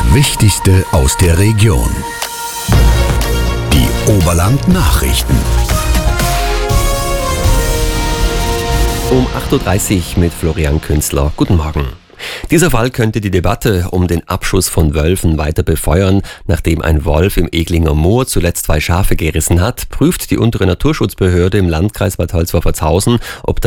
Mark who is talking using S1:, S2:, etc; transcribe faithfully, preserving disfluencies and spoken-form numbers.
S1: Das Wichtigste aus der Region. Die Oberland-Nachrichten.
S2: Um acht Uhr dreißig mit Florian Künzler. Guten Morgen. Dieser Fall könnte die Debatte um den Abschuss von Wölfen weiter befeuern. Nachdem ein Wolf im Eglinger Moor zuletzt zwei Schafe gerissen hat, prüft die untere Naturschutzbehörde im Landkreis Bad Tölz-Wolfertshausen, ob